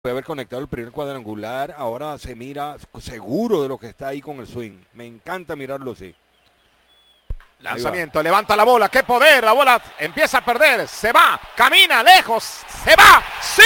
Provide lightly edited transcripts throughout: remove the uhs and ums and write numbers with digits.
Puede haber conectado el primer cuadrangular, ahora se mira seguro de lo que está ahí con el swing. Me encanta mirarlo así. Lanzamiento, levanta la bola, qué poder, la bola empieza a perder, se va, camina lejos, se va, sí,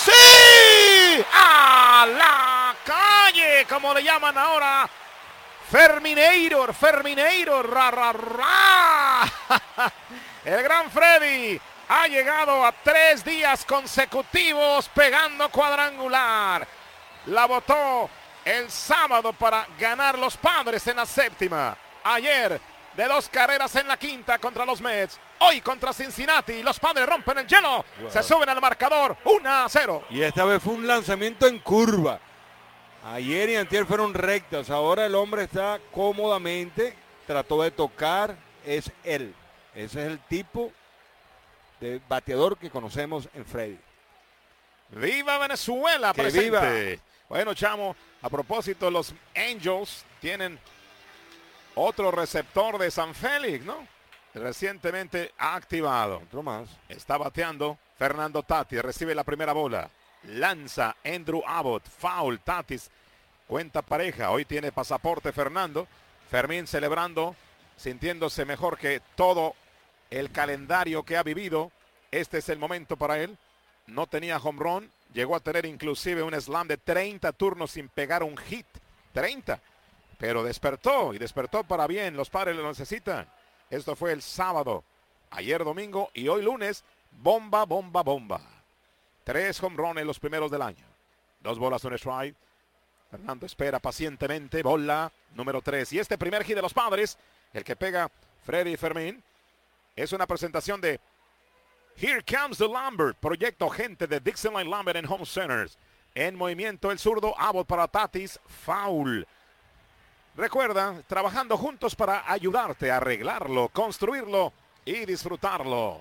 sí, a la calle, como le llaman ahora, Ferminator, ra, ra, ra. El gran Freddy ha llegado a 3 días consecutivos pegando cuadrangular. La botó el sábado para ganar los Padres en la séptima. Ayer de 2 carreras en la quinta contra los Mets. Hoy contra Cincinnati. Los Padres rompen el hielo. Wow. Se suben al marcador 1-0. Y esta vez fue un lanzamiento en curva. Ayer y antier fueron rectas. Ahora el hombre está cómodamente. Trató de tocar. Es él. Ese es el tipo de bateador que conocemos en Freddy. ¡Viva Venezuela! ¡Que presente! viva! Bueno, chamo, a propósito, los Angels tienen otro receptor de San Félix, ¿no? Recientemente activado. Otro más. Está bateando Fernando Tatis. Recibe la primera bola. Lanza Andrew Abbott. Foul. Tatis. Cuenta pareja. Hoy tiene pasaporte Fernando. Fermín celebrando, sintiéndose mejor que todo el calendario que ha vivido. Este es el momento para él. No tenía home run. Llegó a tener inclusive un slam de 30 turnos sin pegar un hit. 30. Pero despertó y despertó para bien. Los Padres lo necesitan. Esto fue el sábado. Ayer domingo y hoy lunes. Bomba, bomba, bomba. 3 home runs en los primeros del año. 2 bolas, un strike. Fernando espera pacientemente. Bola número 3. Y este primer hit de los Padres, el que pega Freddy Fermín, es una presentación de Here Comes the Lambert, proyecto gente de Dixieland Lambert and Home Centers. En movimiento el zurdo, Abbott para Tatis, foul. Recuerda, trabajando juntos para ayudarte a arreglarlo, construirlo y disfrutarlo.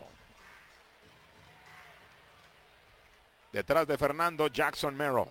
Detrás de Fernando, Jackson Merrill.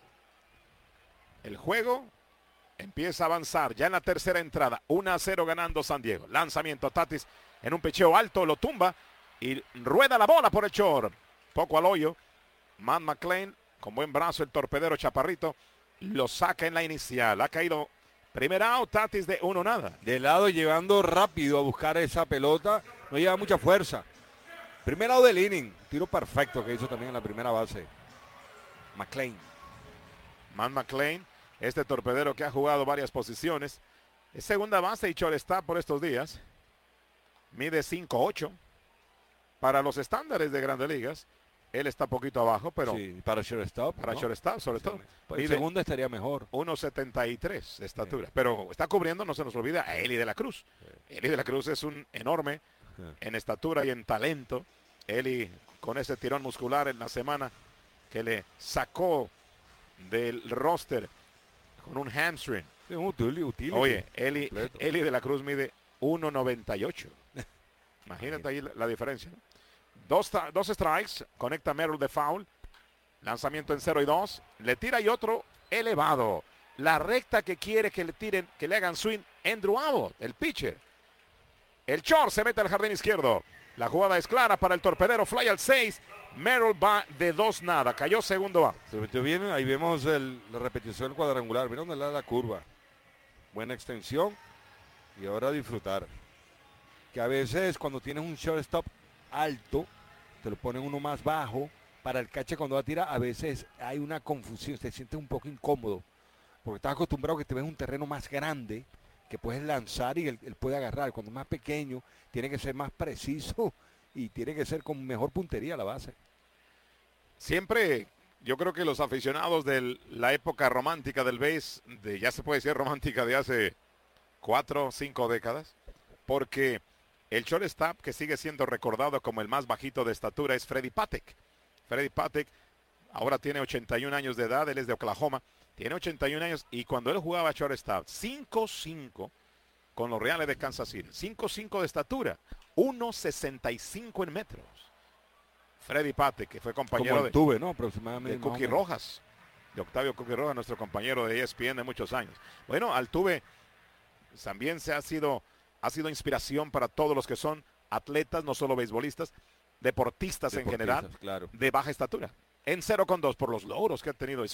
El juego empieza a avanzar ya en la tercera entrada. 1-0 ganando San Diego. Lanzamiento, Tatis en un picheo alto, lo tumba y rueda la bola por el short. Poco al hoyo. Matt McLain con buen brazo, el torpedero chaparrito, lo saca en la inicial. Ha caído primer out, Tatis de 1-0. De lado llevando rápido a buscar esa pelota. No lleva mucha fuerza. Primer out del inning. Tiro perfecto que hizo también en la primera base. McLain. Matt McLain, este torpedero que ha jugado varias posiciones. Es segunda base y shortstop por estos días. Mide 5'8". Para los estándares de Grandes Ligas, él está poquito abajo, pero sí, para shortstop. Para shortstop, sobre todo. Pues segunda estaría mejor. 1.73 de estatura. Sí. pero está cubriendo, no se nos olvida, a Eli de la Cruz. Sí. Eli de la Cruz es un enorme en estatura y en talento. Eli con ese tirón muscular en la semana que le sacó del roster con un hamstring. Sí, utility. Oye, Eli de la Cruz mide 1.98. Imagínate ahí la diferencia, ¿no? Dos strikes, conecta Merrill de foul. Lanzamiento en 0-2. Le tira y otro elevado. La recta que quiere que le tiren, que le hagan swing, Andrew Abbott, el pitcher. El short se mete al jardín izquierdo. La jugada es clara para el torpedero. Fly al 6. Merrill va de 2-0. Cayó segundo out. Se metió bien. Ahí vemos la repetición del cuadrangular. Vieron dónde la curva. Buena extensión. Y ahora disfrutar. Que a veces cuando tienes un shortstop alto, te lo ponen uno más bajo. Para el catcher cuando va a tirar, a veces hay una confusión. Te sientes un poco incómodo. Porque estás acostumbrado a que te ves un terreno más grande, que puedes lanzar y él puede agarrar. Cuando es más pequeño, tiene que ser más preciso y tiene que ser con mejor puntería a la base. Siempre, yo creo que los aficionados de la época romántica del base, ya se puede decir romántica de hace 4 o 5 décadas, porque el shortstop que sigue siendo recordado como el más bajito de estatura es Freddy Patek. Freddy Patek ahora tiene 81 años de edad, él es de Oklahoma, tiene 81 años y cuando él jugaba shortstop, 5'5" con los Reales de Kansas City, 5'5" de estatura, 1.65 en metros. Freddy Patek, que fue compañero ¿no? Aproximadamente de Cookie Rojas, de Octavio Cookie Rojas, nuestro compañero de ESPN de muchos años. Bueno, Altuve también ha sido inspiración para todos los que son atletas, no solo beisbolistas, deportistas en general, claro, de baja estatura. En 0-2 por los logros que ha tenido